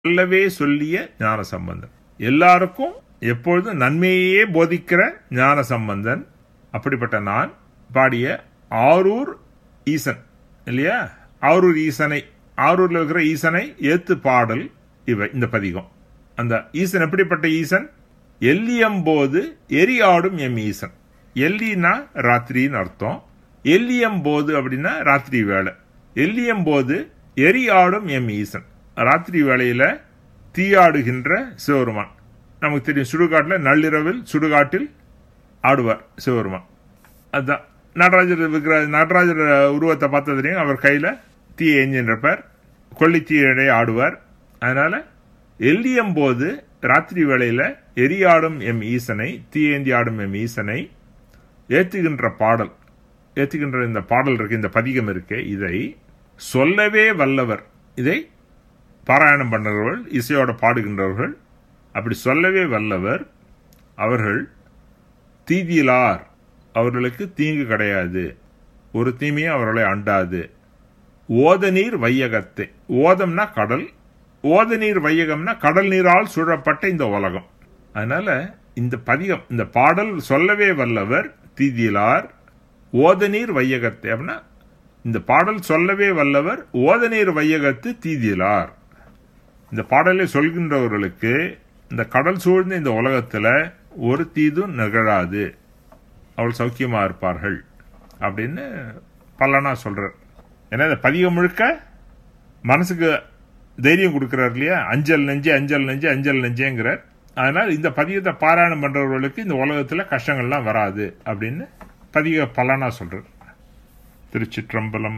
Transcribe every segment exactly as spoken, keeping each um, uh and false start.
சொல்லவே சொல்லிய ஞான சம்பந்தன். எல்லாருக்கும் எப்பொழுதும் நன்மையே போதிக்கிற ஞான சம்பந்தன். அப்படிப்பட்ட நான் பாடிய ஆரூர் ஈசன் இல்லையா, ஆரூர் ஈசனை, ஆரூர்ல இருக்கிற ஈசனை ஏத்து பாடல் இவை இந்த பதிகம். அந்த ஈசன் எப்படிப்பட்ட ஈசன்? எல்லியம்போது எரியாடும் எம் ஈசன். எல்லினா ராத்திரின்னு அர்த்தம். எல்லியம்போது அப்படின்னா ராத்திரி வேலை. எல்லியம்போது எரியாடும் எம் ஈசன். ராத்திரி வேளையில தீயாடுகின்ற சிவருமான். நமக்கு தெரியும், சுடுகாட்டில் நள்ளிரவில் சுடுகாட்டில் ஆடுவார் சிவருமான். அதுதான் நடராஜர் இருக்கிற நடராஜர் உருவத்தை பார்த்த தெரியும். அவர் கையில தீ எஞ்சின்றப்பார், கொல்லித்தீயடை ஆடுவார். அதனால எல்லியம்போது ராத்திரி வேளையில எரியாடும் எம் ஈசனை, தீயேந்தி ஆடும் எம் ஈசனை ஏத்துகின்ற பாடல், ஏத்துகின்ற இந்த பாடல் இருக்கு, இந்த பதிகம் இருக்கு. இதை சொல்லவே வல்லவர், இதை பாராயணம் பண்ணுறவர்கள், இசையோட பாடுகின்றவர்கள், அப்படி சொல்லவே வல்லவர் அவர்கள் தீதியிலார், அவர்களுக்கு தீங்கு கிடையாது, ஒரு தீமையும் அவர்களை அண்டாது. ஓத நீர் வையகத்தை, ஓதம்னா கடல், ஓத நீர் வையகம்னா கடல் நீரால் சூழப்பட்ட இந்த உலகம். அதனால இந்த பதிகம், இந்த பாடல் சொல்லவே வல்லவர் தீதியிலார், ஓத நீர் வையகத்தை அப்படின்னா இந்த பாடல் சொல்லவே வல்லவர் ஓத நீர் வையகத்து தீதியிலார். இந்த பாடலை சொல்கின்றவர்களுக்கு இந்த கடல் சூழ்ந்த இந்த உலகத்துல ஒரு தீதும் நிகழாது, அவள் சௌக்கியமா இருப்பார்கள் அப்படின்னு பல்லனா சொல்றார். ஏன்னா இந்த பதிகம் முழுக்க மனசுக்கு தைரியம் கொடுக்கிறார் இல்லையா, அஞ்சல் நெஞ்சே அஞ்சல் நெஞ்சே அஞ்சல் நெஞ்சேங்கிறார். அதனால் இந்த பதிகத்தை பாராயணம் பண்றவர்களுக்கு இந்த உலகத்துல கஷ்டங்கள்லாம் வராது அப்படின்னு பதிக பல்லனா சொல்றார். திருச்சிற்றம்பலம்.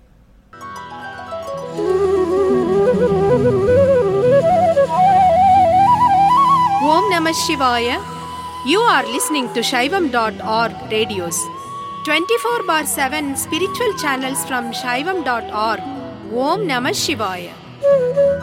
Om Namah Shivaya. You are listening to Shaivam dot org radios. twenty-four bar seven spiritual channels from Shaivam dot org. Om Namah Shivaya.